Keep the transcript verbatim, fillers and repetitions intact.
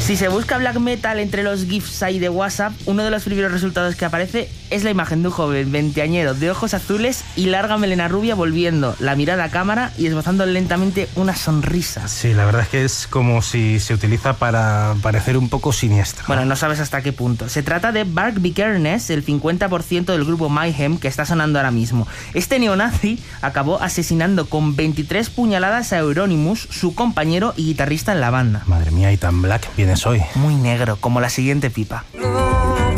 Si se busca black metal entre los GIFs ahí de WhatsApp, uno de los primeros resultados que aparece es la imagen de un joven veinteañero de ojos azules y larga melena rubia volviendo la mirada a cámara y esbozando lentamente una sonrisa. Sí, la verdad es que es como si se utiliza para parecer un poco siniestro. Bueno, no sabes hasta qué punto. Se trata de Bark Vikernes, el cincuenta por ciento del grupo Mayhem que está sonando ahora mismo. Este neonazi acabó asesinando con veintitrés puñaladas a Euronymous, su compañero y guitarrista en la banda. Madre mía, y tan black vienes hoy. Muy negro, como la siguiente pipa.